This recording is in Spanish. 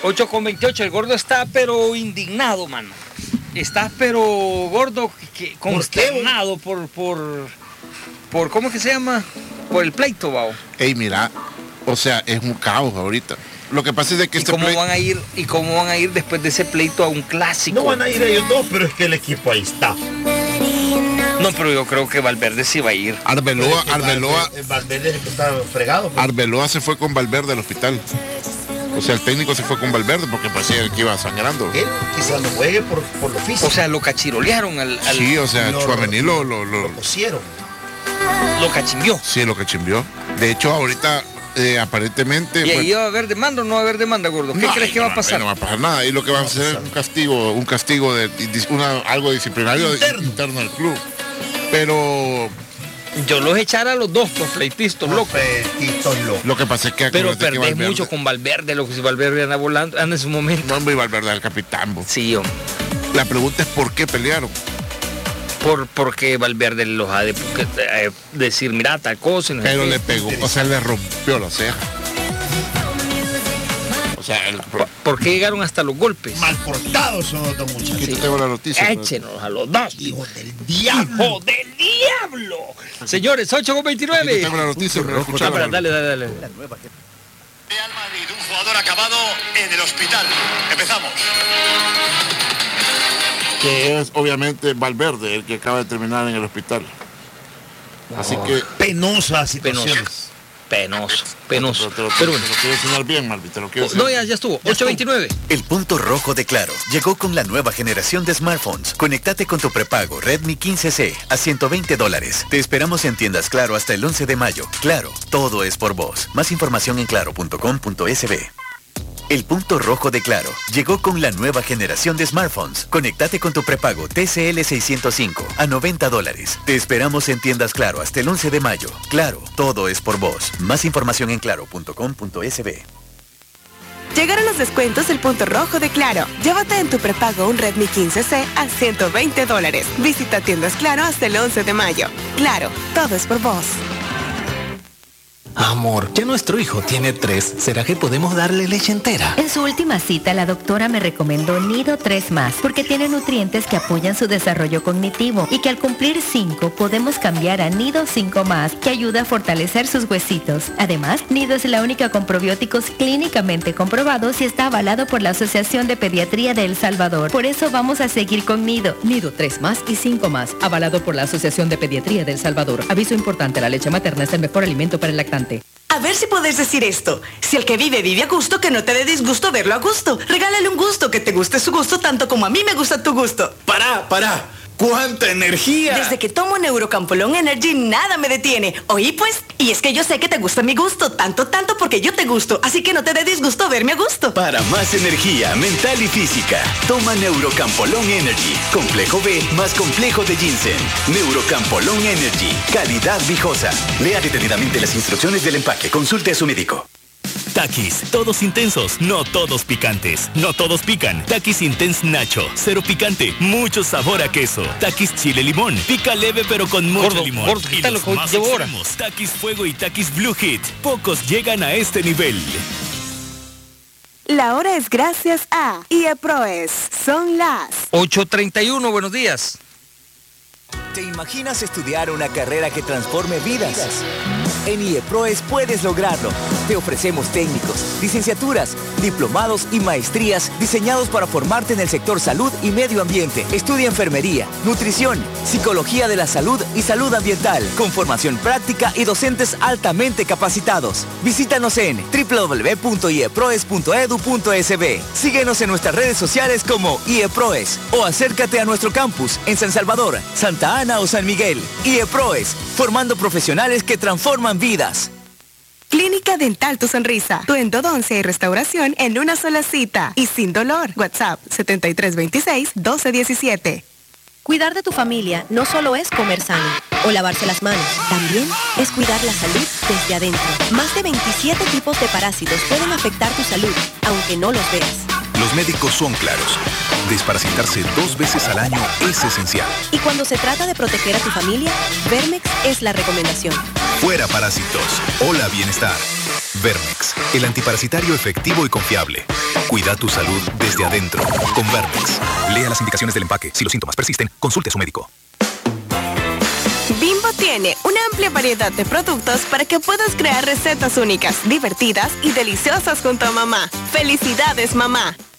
8:28, el gordo está pero indignado, mano. Está pero gordo, consternado por ¿cómo que se llama? Por el pleito, bao. Ey, mira, o sea, es un caos ahorita. Lo que pasa es de que ¿Cómo van a ir después de ese pleito a un clásico? No van a ir ellos dos, pero es que el equipo ahí está. No, pero yo creo que Valverde sí va a ir. Arbeloa. Valverde es el que está fregado. Pues. Arbeloa se fue con Valverde al hospital. O sea, el técnico se fue con Valverde porque parecía que iba sangrando. Él quizás no juegue por lo físico. O sea, lo cachirolearon al... Sí, o sea, Tchouaméni lo cosieron. Lo cachimbió. Sí, lo cachimbió. De hecho, ahorita... aparentemente... ¿Y ahí va a haber demanda o no va a haber demanda, gordo? ¿Qué crees que va a pasar? No va a pasar nada. Y lo que va a hacer es un castigo de algo disciplinario interno del club. Pero... Yo los echara a los dos, los pleitistas, locos. Lo que pasa es que... Pero perdés mucho con Valverde, lo que si Valverde anda volando, anda en su momento. No, hombre, Valverde es el capitán. Sí, hombre. La pregunta es ¿por qué pelearon? Porque Valverde los ha de decir, mira, tal cosa. No, pero le pegó, o sea, le rompió la ceja. O sea, ¿por qué llegaron hasta los golpes? Mal portados son los dos muchachos. Aquí te tengo la noticia. Échenos a los dos. ¡Hijo del diablo! ¡Hijo del diablo! Señores, 8:29. Aquí te tengo la noticia. Dale. Real Madrid, un jugador acabado en el hospital. Empezamos. Que es obviamente Valverde el que acaba de terminar en el hospital. Así que... Penosa situación. Penoso. Pero te lo quiero enseñar bien, Malvi, te lo quiero enseñar. No, ya estuvo. 8:29. El punto rojo de Claro llegó con la nueva generación de smartphones. Conéctate con tu prepago Redmi 15C a $120. Te esperamos en tiendas Claro hasta el 11 de mayo. Claro, todo es por vos. Más información en claro.com.sb. El punto rojo de Claro llegó con la nueva generación de smartphones. Conéctate con tu prepago TCL 605 a $90. Te esperamos en tiendas Claro hasta el 11 de mayo. Claro, todo es por vos. Más información en claro.com.sb. Llegaron los descuentos del punto rojo de Claro. Llévate en tu prepago un Redmi 15C a $120. Visita tiendas Claro hasta el 11 de mayo. Claro, todo es por vos. Amor, ya nuestro hijo tiene 3. ¿Será que podemos darle leche entera? En su última cita, la doctora me recomendó Nido 3+, porque tiene nutrientes que apoyan su desarrollo cognitivo y que al cumplir 5 podemos cambiar a Nido 5+, que ayuda a fortalecer sus huesitos. Además, Nido es la única con probióticos clínicamente comprobados y está avalado por la Asociación de Pediatría de El Salvador. Por eso vamos a seguir con Nido. Nido 3+ y 5+, avalado por la Asociación de Pediatría de El Salvador. Aviso importante, la leche materna es el mejor alimento para el lactante. A ver si puedes decir esto. Si el que vive a gusto, que no te dé disgusto verlo a gusto. Regálale un gusto, que te guste su gusto tanto como a mí me gusta tu gusto. ¡Para! ¡Cuánta energía! Desde que tomo Neurocampolón Energy, nada me detiene. Oí pues, y es que yo sé que te gusta mi gusto, tanto porque yo te gusto. Así que no te dé disgusto verme a gusto. Para más energía mental y física, toma Neurocampolón Energy. Complejo B más complejo de ginseng. Neurocampolón Energy. Calidad viejosa. Lea detenidamente las instrucciones del empaque. Consulte a su médico. Takis, todos intensos, no todos picantes. No todos pican. Takis Intense Nacho, cero picante, mucho sabor a queso. Takis Chile Limón, pica leve pero con mucho limón. Y los más extremos, Takis Fuego y Takis Blue Hit. Pocos llegan a este nivel. La hora es gracias a IEPROES. Son las 8:31, buenos días. ¿Te imaginas estudiar una carrera que transforme vidas? En IEPROES puedes lograrlo. Te ofrecemos técnicos, licenciaturas, diplomados y maestrías diseñados para formarte en el sector salud y medio ambiente. Estudia enfermería, nutrición, psicología de la salud y salud ambiental, con formación práctica y docentes altamente capacitados. Visítanos en www.ieproes.edu.sb. Síguenos en nuestras redes sociales como IEPROES o acércate a nuestro campus en San Salvador, Santa Ana o San Miguel. IEPROES, formando profesionales que transforman vidas. Clínica Dental Tu Sonrisa, tu endodoncia y restauración en una sola cita y sin dolor. WhatsApp 7326-1217. Cuidar de tu familia no solo es comer sano o lavarse las manos, también es cuidar la salud desde adentro. Más de 27 tipos de parásitos pueden afectar tu salud, aunque no los veas. Los médicos son claros. Desparasitarse 2 veces al año es esencial. Y cuando se trata de proteger a tu familia, Vermex es la recomendación. Fuera parásitos. Hola bienestar. Vermex, el antiparasitario efectivo y confiable. Cuida tu salud desde adentro con Vermex. Lea las indicaciones del empaque. Si los síntomas persisten, consulte a su médico. Bimbo tiene una amplia variedad de productos para que puedas crear recetas únicas, divertidas y deliciosas junto a mamá. ¡Felicidades, mamá!